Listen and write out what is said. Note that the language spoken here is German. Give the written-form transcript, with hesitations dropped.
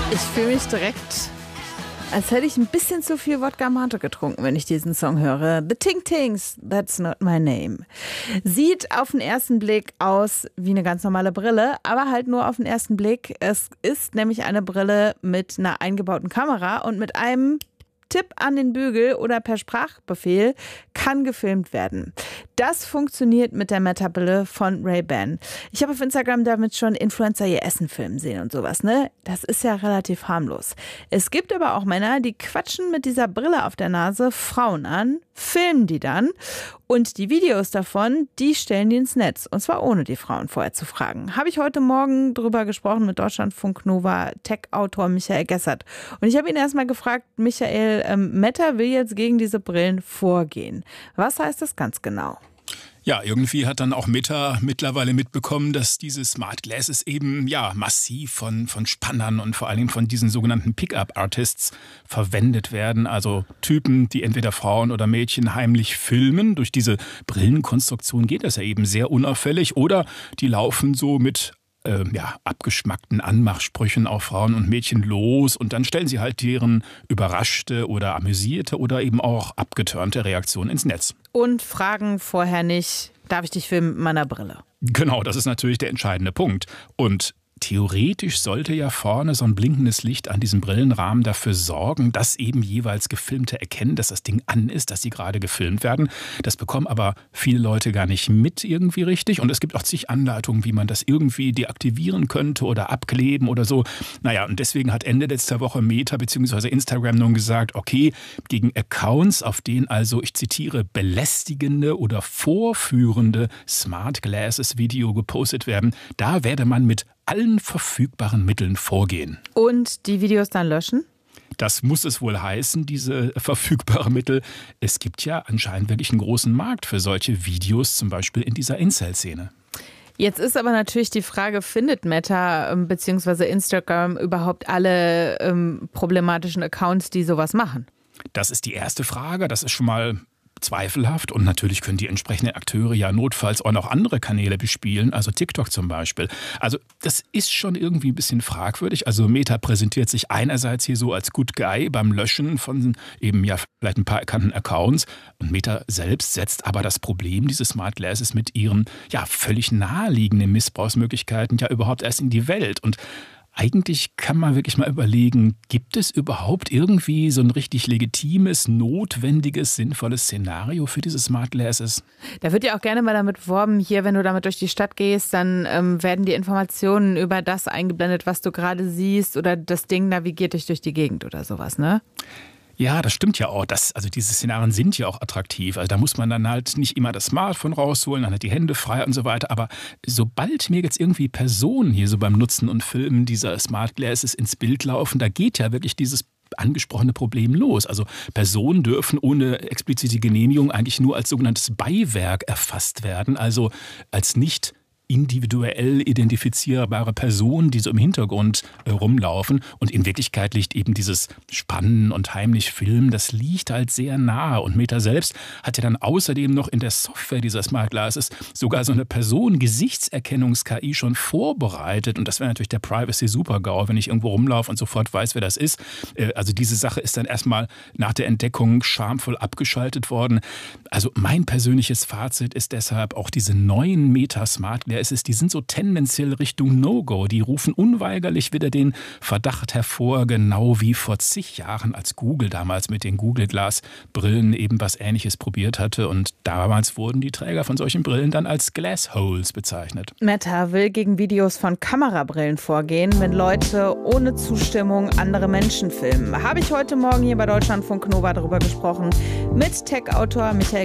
Ich fühle mich direkt, als hätte ich ein bisschen zu viel Wodka Mate getrunken, wenn ich diesen Song höre. The Ting Tings, That's Not My Name. Sieht auf den ersten Blick aus wie eine ganz normale Brille, aber halt nur auf den ersten Blick. Es ist nämlich eine Brille mit einer eingebauten Kamera und mit einem Tipp an den Bügel oder per Sprachbefehl kann gefilmt werden. Das funktioniert mit der Meta-Brille von Ray-Ban. Ich habe auf Instagram damit schon Influencer ihr Essen filmen sehen und sowas, ne? Das ist ja relativ harmlos. Es gibt aber auch Männer, die quatschen mit dieser Brille auf der Nase Frauen an, filmen die dann und die Videos davon, die stellen die ins Netz. Und zwar ohne die Frauen vorher zu fragen. Habe ich heute Morgen drüber gesprochen mit Deutschlandfunk Nova Tech-Autor Michael Gessert. Und ich habe ihn erstmal gefragt, Michael, Meta will jetzt gegen diese Brillen vorgehen. Was heißt das ganz genau? Ja, irgendwie hat dann auch Meta mittlerweile mitbekommen, dass diese Smart Glasses eben massiv von Spannern und vor allem von diesen sogenannten Pickup-Artists verwendet werden. Also Typen, die entweder Frauen oder Mädchen heimlich filmen. Durch diese Brillenkonstruktion geht das ja eben sehr unauffällig. Oder die laufen so mit abgeschmackten Anmachsprüchen auf Frauen und Mädchen los und dann stellen sie halt deren überraschte oder amüsierte oder eben auch abgeturnte Reaktion ins Netz. Und fragen vorher nicht, darf ich dich filmen mit meiner Brille? Genau, das ist natürlich der entscheidende Punkt. Und theoretisch sollte ja vorne so ein blinkendes Licht an diesem Brillenrahmen dafür sorgen, dass eben jeweils Gefilmte erkennen, dass das Ding an ist, dass sie gerade gefilmt werden. Das bekommen aber viele Leute gar nicht mit irgendwie richtig. Und es gibt auch zig Anleitungen, wie man das irgendwie deaktivieren könnte oder abkleben oder so. Naja, und deswegen hat Ende letzter Woche Meta bzw. Instagram nun gesagt, okay, gegen Accounts, auf denen also, ich zitiere, belästigende oder vorführende Smart Glasses Video gepostet werden, da werde man mit allen verfügbaren Mitteln vorgehen. Und die Videos dann löschen? Das muss es wohl heißen, diese verfügbaren Mittel. Es gibt ja anscheinend wirklich einen großen Markt für solche Videos, zum Beispiel in dieser Incel-Szene. Jetzt ist aber natürlich die Frage, findet Meta bzw. Instagram überhaupt alle problematischen Accounts, die sowas machen? Das ist die erste Frage. Das ist schon mal zweifelhaft und natürlich können die entsprechenden Akteure ja notfalls auch noch andere Kanäle bespielen, also TikTok zum Beispiel. Also das ist schon irgendwie ein bisschen fragwürdig. Also Meta präsentiert sich einerseits hier so als Good Guy beim Löschen von eben vielleicht ein paar erkannten Accounts und Meta selbst setzt aber das Problem dieses Smart Glasses mit ihren völlig naheliegenden Missbrauchsmöglichkeiten ja überhaupt erst in die Welt. Und eigentlich kann man wirklich mal überlegen, gibt es überhaupt irgendwie so ein richtig legitimes, notwendiges, sinnvolles Szenario für diese Smart Glasses? Da wird ja auch gerne mal damit beworben, hier, wenn du damit durch die Stadt gehst, dann werden die Informationen über das eingeblendet, was du gerade siehst oder das Ding navigiert dich durch die Gegend oder sowas, ne? Ja, das stimmt ja auch. Also diese Szenarien sind ja auch attraktiv. Also da muss man dann halt nicht immer das Smartphone rausholen, dann hat die Hände frei und so weiter. Aber sobald mir jetzt irgendwie Personen hier so beim Nutzen und Filmen dieser Smart Glasses ins Bild laufen, da geht ja wirklich dieses angesprochene Problem los. Also Personen dürfen ohne explizite Genehmigung eigentlich nur als sogenanntes Beiwerk erfasst werden, also als nicht individuell identifizierbare Personen, die so im Hintergrund rumlaufen. Und in Wirklichkeit liegt eben dieses Spannen und heimlich Filmen, das liegt halt sehr nahe. Und Meta selbst hat ja dann außerdem noch in der Software dieser Smart Glasses sogar so eine Personen-Gesichtserkennungs-KI schon vorbereitet. Und das wäre natürlich der Privacy-Super-GAU, wenn ich irgendwo rumlaufe und sofort weiß, wer das ist. Also diese Sache ist dann erstmal nach der Entdeckung schamvoll abgeschaltet worden. Also mein persönliches Fazit ist deshalb auch diese neuen Meta-Smart Glasses, die sind so tendenziell Richtung No-Go. Die rufen unweigerlich wieder den Verdacht hervor, genau wie vor zig Jahren, als Google damals mit den Google Glass Brillen eben was Ähnliches probiert hatte. Und damals wurden die Träger von solchen Brillen dann als Glassholes bezeichnet. Meta will gegen Videos von Kamerabrillen vorgehen, wenn Leute ohne Zustimmung andere Menschen filmen. Habe ich heute Morgen hier bei Deutschlandfunk Nova darüber gesprochen mit Tech-Autor Michael